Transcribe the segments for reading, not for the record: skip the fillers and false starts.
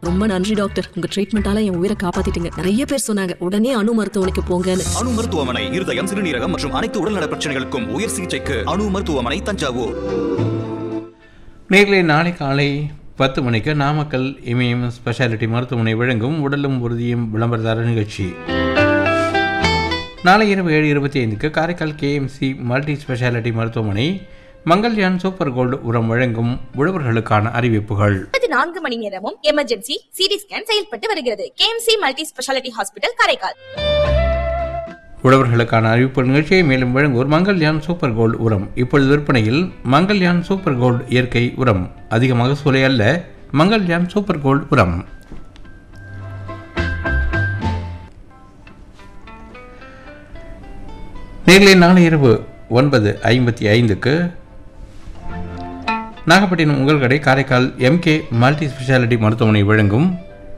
ரொம்ப நன்றி டாக்டர், உங்க ட்ரீட்மெண்டால என் உயிரை காப்பாத்திட்டீங்க. நிறைய பேர் சொன்னாங்க உடனே அணு மருத்துவமனைக்கு போங்கன்னு. அணு மருத்துவமனை இருதயம், சிறுநீரகம் மற்றும் அனைத்து உடல்நல பிரச்சனைகளுக்கும் உயர் சிகிச்சைக்கு அணு மருத்துவமனை, தஞ்சாவூர். நேர்களை நாளை காலை 10 மணிக்கு நாமக்கல் இமயம் ஸ்பெஷாலிட்டி மருத்துவமனை வழங்கும் உடலும் உறுதியும் விளம்பரதார நிகழ்ச்சி. நாளை இரவு 7:25க்கு காரைக்கால் கேஎம்சி மல்டி ஸ்பெஷாலிட்டி மருத்துவமனை மங்கள்யான் சூப்பர் கோல்டு உரம் வழங்கும் உழவர்களுக்கான அறிவிப்புகள். 4 மணி நேரமும் எமர்ஜென்சி சிடி ஸ்கேன் செயல்பட்டு வருகிறது. KMC multi speciality hospital, Karaikal. உழவர்களுக்கான அறிவிப்பு நிகழ்ச்சியை மேலும் வழங்குவோர் மங்கள்யான் சூப்பர் கோல்டு உரம். இப்பொழுது விற்பனையில் மங்கள்யான் சூப்பர் கோல்டு இயற்கை உரம். அதிகமாக சூளை அல்ல, மங்கள்யான் சூப்பர் கோல்டு உரம். நேரிலே நாளை இரவு 9:55க்கு நாகப்பட்டினம் உங்கள் கடை காரைக்கால் எம்கே மல்டி ஸ்பெஷாலிட்டி மருத்துவமனை வழங்கும்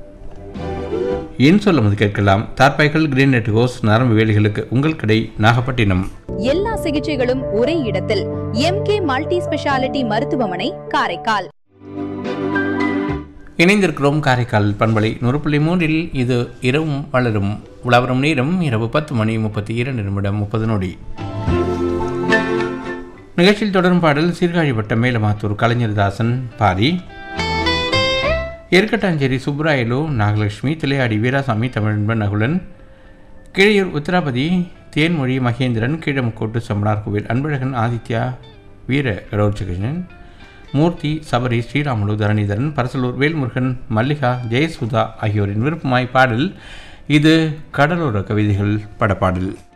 என் சொல்லும்போது கேட்கலாம். தார்பாய்கள், கிரீன் நெட் ஹோஸ், நரம்பு வேலிகளுக்கு உங்கள் கடை நாகப்பட்டினம். எல்லா சிகிச்சைகளும் ஒரே இடத்தில் எம்கே மல்டி ஸ்பெஷாலிட்டி மருத்துவமனை, காரைக்கால். இணைந்திருக்கிறோம் காரைக்கால் பண்பலை 100.3. இது இரவும் வளரும் உலவரும் நேரம் இரவு 10:32 நிகழ்ச்சியில் தொடரும் பாடல் சீர்காழி வட்டம் மேலமாத்தூர் கலைஞர்தாசன் பாரி, எருக்கட்டாஞ்சேரி சுப்ராயலு, நாகலட்சுமி, திளையாடி வீராசாமி, தமிழன்பன், நகுலன், கீழையூர் உத்திராபதி, தேன்மொழி, மகேந்திரன், கீழமுக்கோட்டு சம்பனார் கோவில், அன்பழகன், ஆதித்யா, வீர கடோர்ஜகிருஷ்ணன், மூர்த்தி, சபரி, ஸ்ரீராமுலு, தரணிதரன், பரசலூர், வேல்முருகன், மல்லிகா, ஜெயசுதா ஆகியோரின் விருப்பமாய் பாடல். இது கடலோர கவிதைகள் படப்பாடல்.